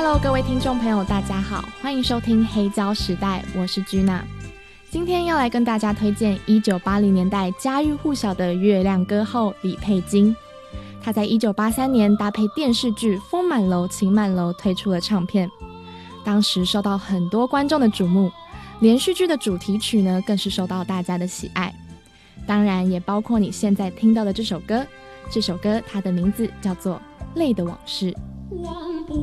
Hello， 各位听众朋友，大家好，欢迎收听黑胶时代，我是居娜。今天要来跟大家推荐1980年代家喻户晓的月亮歌后李佩金。她在1983年搭配电视剧《风满楼情满楼》推出了唱片，当时受到很多观众的瞩目，连续剧的主题曲呢更是受到大家的喜爱，当然也包括你现在听到的这首歌。这首歌它的名字叫做《泪的往事》。